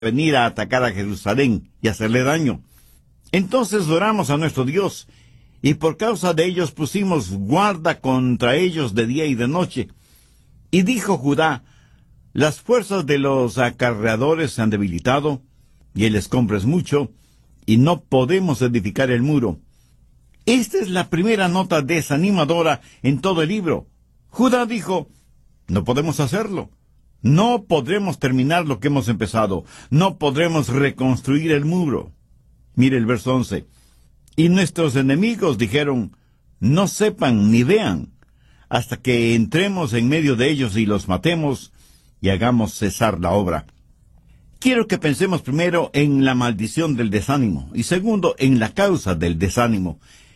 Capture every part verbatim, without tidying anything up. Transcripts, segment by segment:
venir a atacar a Jerusalén y hacerle daño. Entonces oramos a nuestro Dios, y por causa de ellos pusimos guarda contra ellos de día y de noche. Y dijo Judá: las fuerzas de los acarreadores se han debilitado, y el escombro es mucho, y no podemos edificar el muro. Esta es la primera nota desanimadora en todo el libro. Judá dijo: no podemos hacerlo. No podremos terminar lo que hemos empezado. No podremos reconstruir el muro. Mire el verso once. Y nuestros enemigos dijeron: no sepan ni vean, hasta que entremos en medio de ellos y los matemos y hagamos cesar la obra. Quiero que pensemos primero en la maldición del desánimo y segundo en la causa del desánimo.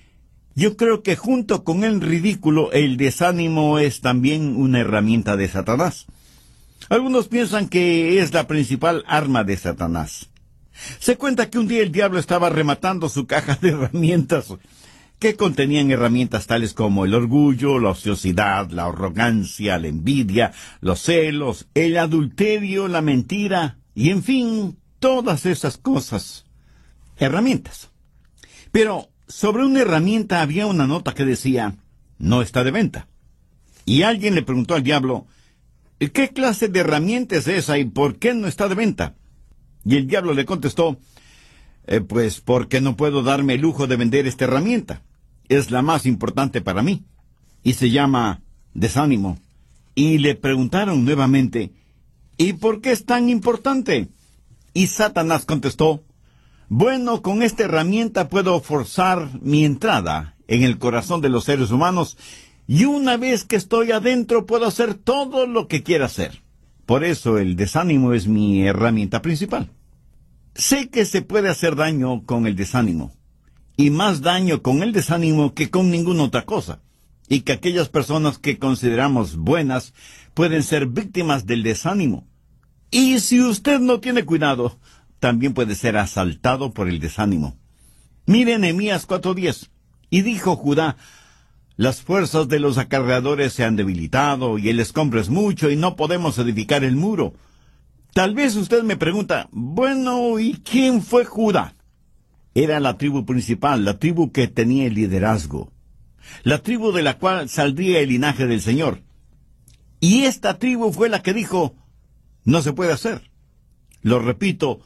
Yo creo que junto con el ridículo, el desánimo es también una herramienta de Satanás. Algunos piensan que es la principal arma de Satanás. Se cuenta que un día el diablo estaba rematando su caja de herramientas, que contenían herramientas tales como el orgullo, la ociosidad, la arrogancia, la envidia, los celos, el adulterio, la mentira, y en fin, todas esas cosas. Herramientas. Pero sobre una herramienta había una nota que decía: no está de venta. Y alguien le preguntó al diablo: ¿qué clase de herramienta es esa y por qué no está de venta? Y el diablo le contestó: eh, pues porque no puedo darme el lujo de vender esta herramienta. Es la más importante para mí. Y se llama desánimo. Y le preguntaron nuevamente: ¿y por qué es tan importante? Y Satanás contestó: bueno, con esta herramienta puedo forzar mi entrada en el corazón de los seres humanos, y una vez que estoy adentro puedo hacer todo lo que quiera hacer. Por eso el desánimo es mi herramienta principal. Sé que se puede hacer daño con el desánimo, y más daño con el desánimo que con ninguna otra cosa, y que aquellas personas que consideramos buenas pueden ser víctimas del desánimo. Y si usted no tiene cuidado, también puede ser asaltado por el desánimo. Mire Nehemías cuatro diez. Y dijo Judá: las fuerzas de los acarreadores se han debilitado, y el escombro es mucho, y no podemos edificar el muro. Tal vez usted me pregunta: bueno, ¿y quién fue Judá? Era la tribu principal, la tribu que tenía el liderazgo, la tribu de la cual saldría el linaje del Señor. Y esta tribu fue la que dijo: no se puede hacer. Lo repito,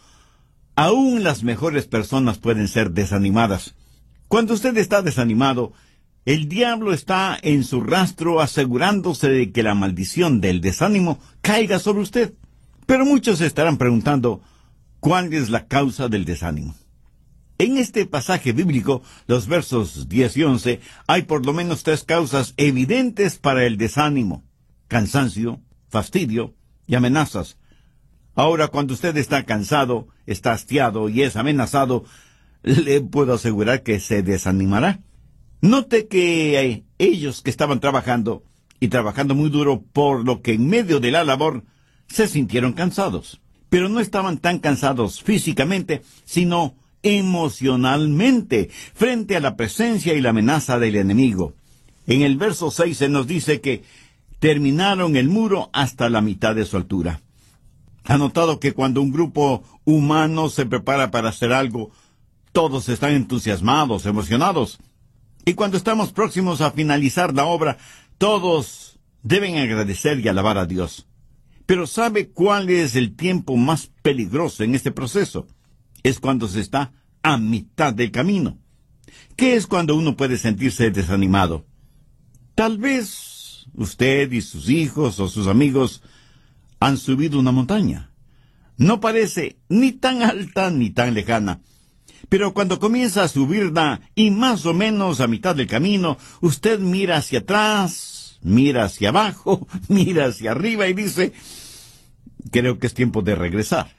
aún las mejores personas pueden ser desanimadas. Cuando usted está desanimado, el diablo está en su rastro asegurándose de que la maldición del desánimo caiga sobre usted. Pero muchos se estarán preguntando: ¿cuál es la causa del desánimo? En este pasaje bíblico, los versos diez y once, hay por lo menos tres causas evidentes para el desánimo: cansancio, fastidio y amenazas. Ahora, cuando usted está cansado, está hastiado y es amenazado, le puedo asegurar que se desanimará. Note que eh, ellos que estaban trabajando, y trabajando muy duro, por lo que en medio de la labor se sintieron cansados. Pero no estaban tan cansados físicamente, sino emocionalmente, frente a la presencia y la amenaza del enemigo. En el verso seis se nos dice que terminaron el muro hasta la mitad de su altura. ¿Ha notado que cuando un grupo humano se prepara para hacer algo, todos están entusiasmados, emocionados? Y cuando estamos próximos a finalizar la obra, todos deben agradecer y alabar a Dios. Pero ¿sabe cuál es el tiempo más peligroso en este proceso? Es cuando se está a mitad del camino. ¿Qué es cuando uno puede sentirse desanimado? Tal vez usted y sus hijos o sus amigos han subido una montaña. No parece ni tan alta ni tan lejana. Pero cuando comienza a subirla y más o menos a mitad del camino, usted mira hacia atrás, mira hacia abajo, mira hacia arriba y dice: creo que es tiempo de regresar.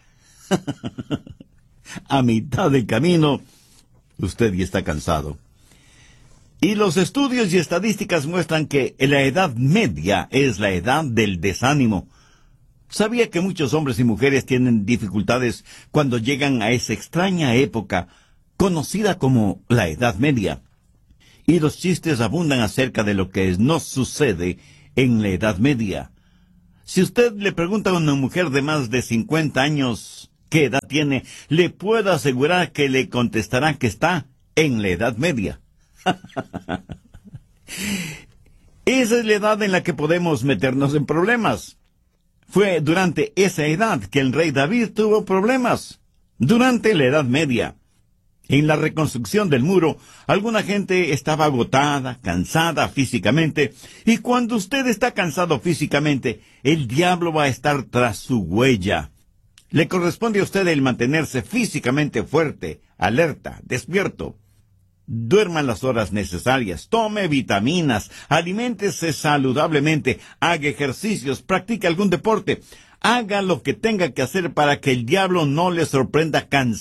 A mitad del camino, usted ya está cansado. Y los estudios y estadísticas muestran que la edad media es la edad del desánimo. ¿Sabía que muchos hombres y mujeres tienen dificultades cuando llegan a esa extraña época conocida como la Edad Media? Y los chistes abundan acerca de lo que no sucede en la Edad Media. Si usted le pregunta a una mujer de más de cincuenta años qué edad tiene, le puedo asegurar que le contestará que está en la Edad Media. Esa es la edad en la que podemos meternos en problemas. Fue durante esa edad que el rey David tuvo problemas. Durante la Edad Media. En la reconstrucción del muro, alguna gente estaba agotada, cansada físicamente, y cuando usted está cansado físicamente, el diablo va a estar tras su huella. Le corresponde a usted el mantenerse físicamente fuerte, alerta, despierto. Duerma las horas necesarias, tome vitaminas, aliméntese saludablemente, haga ejercicios, practique algún deporte. Haga lo que tenga que hacer para que el diablo no le sorprenda cansado.